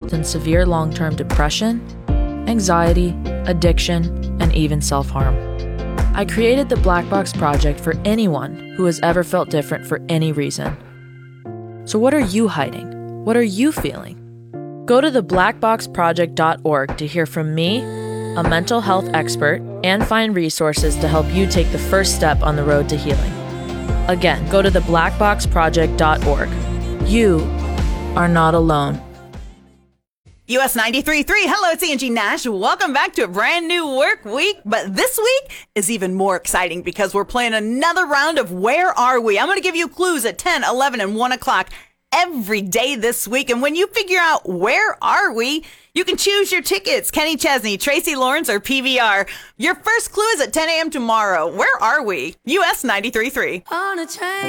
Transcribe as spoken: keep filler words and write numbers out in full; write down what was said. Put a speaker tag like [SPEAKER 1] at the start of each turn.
[SPEAKER 1] in severe long-term depression, anxiety, addiction, and even self-harm. I created the Black Box Project for anyone who has ever felt different for any reason. So what are you hiding? What are you feeling? Go to the black box project dot org to hear from me, a mental health expert, and find resources to help you take the first step on the road to healing. Again, go to the black box project dot org. You are not alone.
[SPEAKER 2] U S ninety-three point three, hello, it's Angie Nash. Welcome back to a brand new work week. But this week is even more exciting because we're playing another round of Where Are We? I'm going to give you clues at ten, eleven, and one o'clock every day this week. And when you figure out where are we, you can choose your tickets. Kenny Chesney, Tracy Lawrence, or P V R. Your first clue is at ten a.m. tomorrow. Where are we? U S ninety-three point three.
[SPEAKER 3] On a train.